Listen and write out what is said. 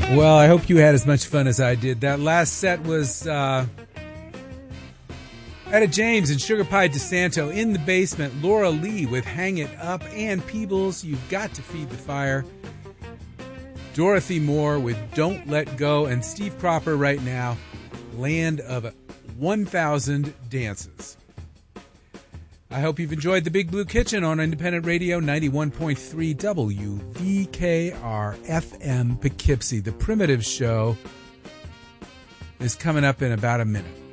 Well, I hope you had as much fun as I did. That last set was Etta James and Sugar Pie DeSanto. In the Basement, Laura Lee with Hang It Up, and Peebles, You've Got to Feed the Fire. Dorothy Moore with Don't Let Go, and Steve Cropper right now, Land of 1,000 Dances. I hope you've enjoyed the Big Blue Kitchen on Independent Radio 91.3 WVKR FM Poughkeepsie. The Primitive Show is coming up in about a minute.